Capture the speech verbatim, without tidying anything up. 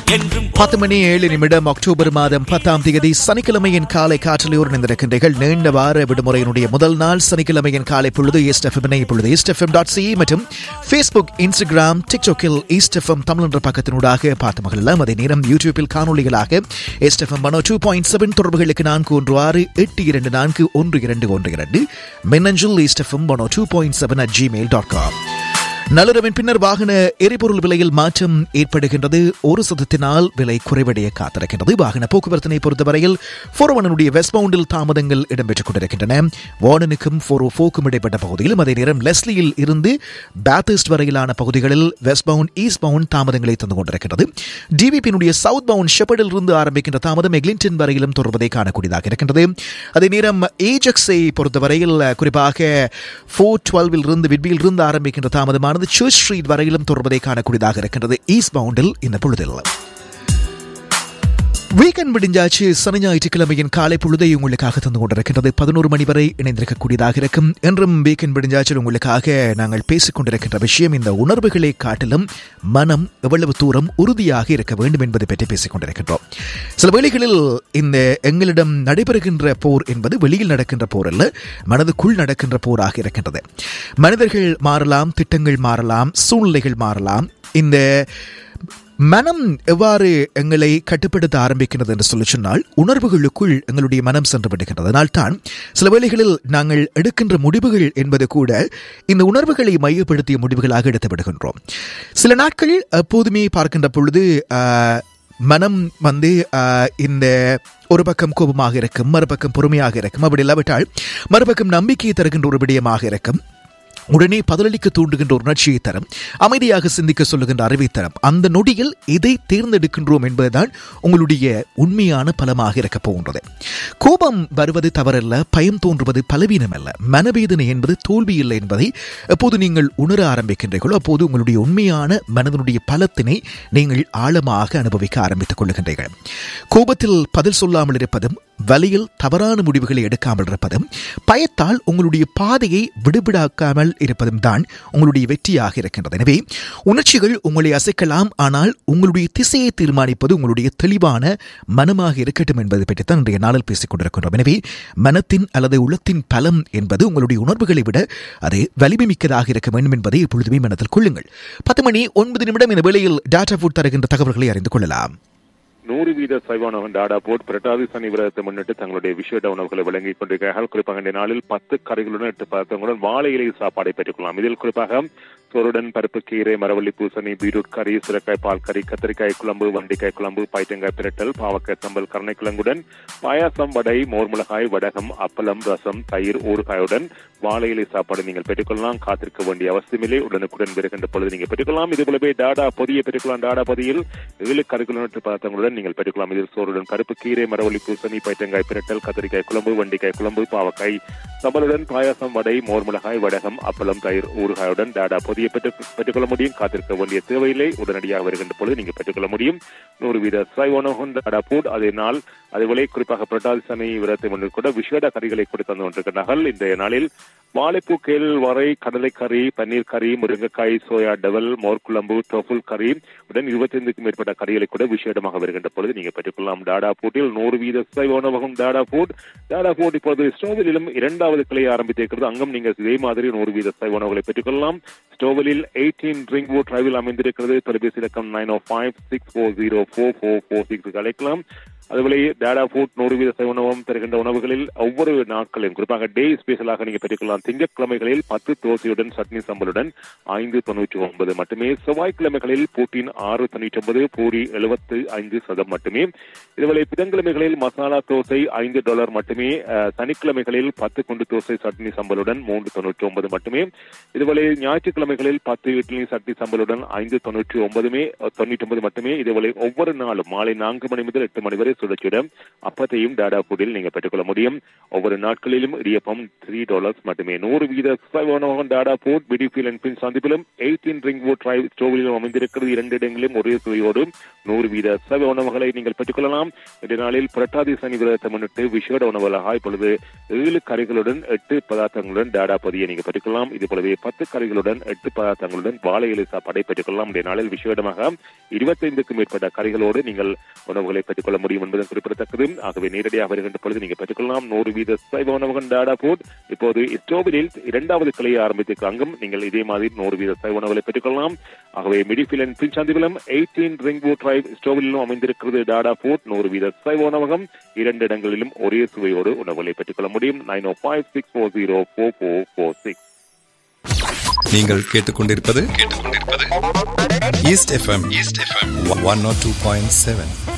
பத்து மணி ஏழு நிமிடம் அக்டோபர் மாதம் பத்தாம் தேதி சனிக்கிழமையின் காலை காற்றலையோர் இணைந்திருக்கின்றீர்கள். நீண்ட வார விடுமுறையினுடைய முதல் நாள் சனிக்கிழமையின் காலை பொழுது ஈஸ்ட் எஃப்எம் இப்பொழுது ஈஸ்ட் எஃப்எம் டாட் சி மற்றும் Facebook, Instagram, டிக்டாக்கில் east FM Tamil என்ற பக்கத்தினூடாக பார்த்து மகிழலாம். அதே நேரம் யூடியூபில் காணொலிகளாக east FM one two point seven தொடர்புகளுக்கு நான்கு ஒன்று ஆறு எட்டு இரண்டு நான்கு ஒன்று இரண்டு ஒன்று இரண்டு மின்னஞ்சல் east FM one two point seven at Gmail dot com. நள்ளிரவின் பின்னர் வாகன எரிபொருள் விலையில் மாற்றம் ஏற்படுகின்றது. ஒரு சதத்தினால் விலை குறைவடைய காத்திருக்கின்றது. வாகன போக்குவரத்தினை பொறுத்தவரையில் போர் ஒன்னுடைய வெஸ்ட் பவுண்டில் தாமதங்கள் இடம்பெற்றுக் கொண்டிருக்கின்றன. வார்டனுக்கும் போர் போக்கும் இடைப்பட்ட பகுதியிலும், அதே நேரம் லெஸ்லியில் இருந்து பேத்தர்ஸ்ட் வரையிலான பகுதிகளில் வெஸ்ட் பவுண்ட் ஈஸ்ட் பவுண்ட் தாமதங்களை தந்து கொண்டிருக்கின்றது. டிவிபியினுடைய சவுத் பவுண்ட் ஷெப்பர்டில் இருந்து ஆரம்பிக்கின்ற தாமதம் எக்லிங்டன் வரையிலும் தொடர்வதை காணக்கூடியதாக இருக்கின்றது. அதே நேரம் ஏஜெக்ஸை பொறுத்தவரையில் குறிப்பாக போர் டுவெல்வில் இருந்து விட்பியில் இருந்து ஆரம்பிக்கின்ற தாமதமான சர்ச் ஸ்ட்ரீட் வரையிலும் தொடர்வதை காணக்கூடியதாக இருக்கின்றது ஈஸ்ட் பவுண்டில் இந்த பொழுதில். வீக்கெண்ட் முடிஞ்சாச்சு. சனி ஞாயிற்றுக்கிழமையின் காலை பொழுதை உங்களுக்காக தந்து கொண்டிருக்கின்றது. பதினோரு மணி வரை இணைந்திருக்கக்கூடியதாக இருக்கும். என்றும் வீக்கெண்ட் முடிஞ்சாச்சு உங்களுக்காக நாங்கள் பேசிக் கொண்டிருக்கின்ற விஷயம் இந்த உணர்வுகளை காட்டிலும் மனம் எவ்வளவு தூரம் உறுதியாக இருக்க வேண்டும் என்பதை பற்றி பேசிக் கொண்டிருக்கின்றோம். சில வேளைகளில் இந்த எங்களிடம் நடைபெறுகின்ற போர் என்பது வெளியில் நடக்கின்ற போர் அல்ல, மனதுக்குள் நடக்கின்ற போராக இருக்கின்றது. மனிதர்கள் மாறலாம், திட்டங்கள் மாறலாம், சூழ்நிலைகள் மாறலாம். இந்த மனம் எவ்வாறு எங்களை கட்டுப்படுத்த ஆரம்பிக்கிறது என்று சொல்லி சொன்னால், உணர்வுகளுக்குள் எங்களுடைய மனம் சென்று விடுகின்றது. அதனால்தான் சில வேளைகளில் நாங்கள் எடுக்கின்ற முடிவுகள் என்பது கூட இந்த உணர்வுகளை மையப்படுத்திய முடிவுகளாக எடுத்து விடுகின்றோம். சில நாட்கள் எப்போதுமே பார்க்கின்ற பொழுது மனம் வந்து இந்த ஒரு பக்கம் கோபமாக இருக்கும், மறுபக்கம் பொறுமையாக இருக்கும். அப்படி இல்லாவிட்டால் மறுபக்கம் நம்பிக்கையை தருகின்ற ஒரு விடயமாக இருக்கும். உடனே பதிலளிக்க தூண்டுகின்ற ஒரு உணர்ச்சியை தரும், அமைதியாக சிந்திக்க சொல்லுகின்ற அறிவை தரும். அந்த நொடியில் இதை தேர்ந்தெடுக்கின்றோம் என்பதுதான் உங்களுடைய உண்மையான பலமாக இருக்க போகின்றது. கோபம் வருவது தவறல்ல, பயம் தோன்றுவது பலவீனம் அல்ல, மனவேதனை என்பது தோல்வி இல்லை என்பதை எப்போது நீங்கள் உணர ஆரம்பிக்கின்றீர்களோ அப்போது உங்களுடைய உண்மையான மனதனுடைய பலத்தினை நீங்கள் ஆழமாக அனுபவிக்க ஆரம்பித்துக் கொள்ளுகின்றீர்கள். கோபத்தில் பதில் சொல்லாமல் இருப்பதும், வலியில் தவறான முடிவுகளை எடுக்காமல் இருப்பதும், பயத்தால் உங்களுடைய பாதையை விடுவிடாக்காமல் இருப்பதும் தான் உங்களுடைய வெற்றியாக இருக்கின்றது. எனவே உணர்ச்சிகள் உங்களை அசைக்கலாம், ஆனால் உங்களுடைய திசையை தீர்மானிப்பது உங்களுடைய தெளிவான மனமாக இருக்கட்டும் என்பதை பற்றித்தான் இன்றைய நாளில் பேசிக் கொண்டிருக்கின்றோம். எனவே மனத்தின் அல்லது உள்ளத்தின் பலம் என்பது உங்களுடைய உணர்வுகளை விட அது வலிமை மிக்கதாக இருக்க வேண்டும் என்பதை எப்பொழுதுமே மனத்தில் கொள்ளுங்கள். பத்து மணி ஒன்பது நிமிடம் இந்த வேளையில் டாடா ஃபுட் தருகின்ற தகவல்களை அறிந்து கொள்ளலாம். நூறு வீத சைவ உணவகம் டாடா போட் புரட்டாதி சனி விரதத்தை முன்னிட்டு தங்களுடைய விசேட உணவுகளை வழங்கிக் கொண்டிருக்கிறார்கள். குறிப்பாக இந்த நாளில் பத்து கறிகளுடன் எட்டு பதங்களுடன் வாழை இலை சாப்பாடை பெற்றுக்கொள்ளலாம். இதில் குறிப்பாக சோறுடன் பருப்பு கீரை, மரவள்ளி பூசணி, பீட்ரூட் கறி, சுரைக்காய் பால் கறி, கத்திரிக்காய் குழம்பு, வண்டிக்காய் குழம்பு, பைத்தங்காய் பிரட்டல், பாவக்காய் சம்பல், கருணைக்கிழங்குடன் பாயாசம், வடை, மோர்மிளகாய், வடகம், அப்பளம், ரசம், தயிர், ஊறுகாயுடன் வாழை இலை சாப்பாடு நீங்கள் பெற்றுக்கொள்ளலாம். காத்திருக்க வேண்டிய அவசியமில்லை, உடனுக்குடன் வருகின்ற பொழுது நீங்கள் பெற்றுக்கொள்ளலாம். இதுபோலவே டாடா பொதியை பெற்றுக்கொள்ளலாம். டாடா பொதியில் ஏழு கறிகளுடன் பதார்த்தங்களுடன் நீங்கள் பெற்றுக்கொள்ளலாம். இதில் சோறுடன் பருப்பு கீரை, மரவள்ளி பூசணி, பைத்தங்காய் பிரட்டல், கத்திரிக்காய் குழம்பு, வண்டிக்காய் குழம்பு, பாவக்காய் சம்பலுடன் பாயாசம், வடை, மோர்மிளகாய், வடகம், அப்பளம், தயிர், ஊறுகாயுடன் டாடா பொதியை பெற்றுக்கொள்ள முடியும். காத்திருக்க வேண்டிய தேவையில்லை, உடனடியாக வருகின்ற பொழுது நீங்கள் பெற்றுக்கொள்ள முடியும். நூறு வீத சைவனோகன் டாடா ஃபுட். அதே நாள் அதுபோல குறிப்பாக புரட்டாதி சனி விரதத்தை முன்னிட்டு கூட விசேட கறிகளை கூட தந்து கொண்டிருக்கிறார்கள். இந்த நாளில் வாழைப்பூ, கேள் வரை, கடலை கறி, பன்னீர் கறி, முருங்கைக்காய், சோயா டவல், மோர்குழம்பு, டோஃபுல் கறி உடன் இருபத்தி ஐந்துக்கும் மேற்பட்ட கறிகளை கூட விசேடமாக வருகின்ற பொழுது நீங்கள் பெற்றுக்கொள்ளலாம். டாடா ஃபுட்டில் நூறு வீத சைவ உணவகம் டாடா ஃபுட். டாடா ஃபுட் இப்போது ஸ்டோவலிலும் இரண்டாவது கிளையை ஆரம்பித்திருக்கிறது. அங்கும் நீங்கள் இதே மாதிரி நூறு வீத சைவ உணவுகளை பெற்றுக்கொள்ளலாம். ஸ்டோவலில் எயிட்டீன் ட்ரிங்க் வுட் டிரைவில் அமைந்திருக்கிறது. தொலைபேசி இலக்கம் நைன் ஓ five six four zero four four four six அழைக்கலாம். அதுபோல டாடா ஃபுட் நூறு வீத சைவ உணவகம் தருகின்ற உணவுகளில் ஒவ்வொரு நாட்களையும் குறிப்பாக டே ஸ்பெஷலாக நீங்கள் பெற்றுக்கொள்ளலாம். திங்கட்கிழமைகளில் பத்து தோசையுடன் சட்னி சம்பளுடன் ஐந்து தொண்ணூற்றி ஒன்பது மட்டுமே. செவ்வாய்க்கிழமைகளில் பூட்டின் ஆறு தொண்ணூற்றி ஒன்பது, பூரி எழுபத்து ஐந்து சதம் மட்டுமே. இதுவரை புதன்கிழமைகளில் மசாலா தோசை ஐந்து டாலர் மட்டுமே. சனிக்கிழமைகளில் பத்து குண்டு தோசை சட்னி சம்பளுடன் மூன்று தொண்ணூற்றி ஒன்பது மட்டுமே. இதுவரை ஞாயிற்றுக்கிழமைகளில் பத்து இட்லி சட்னி சம்பளுடன் ஐந்து தொண்ணூற்றி ஒன்பதுமே தொண்ணூற்றி ஒன்பது மட்டுமே. இதுவரை ஒவ்வொரு நாளும் மாலை நான்கு மணி முதல் எட்டு மணி வரை சுட சுட அப்பத்தையும் டாடா ஃபுட்டில் நீங்கள் பெற்றுக்கொள்ள முடியும். ஒவ்வொரு நாட்களிலும் இடியப்பம் த்ரீ டாலர்ஸ் மட்டுமே. நூறு வீத சைவ உணவகம் Tata food பிடிஃபீல் and bin சந்திப்பிலும் eighteen Ringwood drive ஸ்டோவிலும் அமைந்திருக்கிறது. இரண்டு இடங்களிலும் ஒரே சுவையோடு நூறு வீத சைவ உணவுகளை நீங்கள் பெற்றுக்கொள்ளலாம். இந்த நாளில் புரட்டாதி சனி விரதத்தை முன்னிட்டு விஷேட உணவுகளாக இப்பொழுது ஏழு கறிகளுடன் எட்டு பதார்த்தங்களுடன் டாடா பதியை நீங்கள் பெற்றுக்கொள்ளலாம். இது போலவே பத்து கறிகளுடன் எட்டு பதார்த்தங்களுடன் வாழை இலை சாப்பாடை பெற்றுக்கொள்ளலாம். இந்த நாளில் விஷேடமாக இருபத்தைந்துக்கும் மேற்பட்ட கறிகளோடு நீங்கள் உணவுகளை பெற்றுக்கொள்ள முடியும் என்பது குறிப்பிடத்தக்கது. ஆகவே நேரடியாக வருகின்ற பொழுது நீங்கள் பெற்றுக்கொள்ளலாம். நூறு வீத சைவ உணவகம் டாடா ஃபுட் இப்போது ஸ்டோவிலில் இரண்டாவது கிளையை ஆரம்பித்திருக்காங்க. நீங்கள் இதே மாதிரி நூறு வீத சைவ உணவுகளை பெற்றுக்கொள்ளலாம். ஆகவே மிடிஃபீல் and bin சந்திப்பிலும் eighteen Ringwood drive ஸ்டோவிலும் அமைந்திருக்கிறது டாடா ஃபுட் நூறு வீத சைவ உணவகம். இரண்டு இடங்களிலும் ஒரே சுவையோடு உணவுகளை பெற்றுக்கொள்ள முடியும். நைன் ஓ five six four zero four four four six. நீங்கள் கேட்டுக்கொண்டிருப்பது கேட்டுக்கொண்டிருப்பது east FM east FM one not two point seven.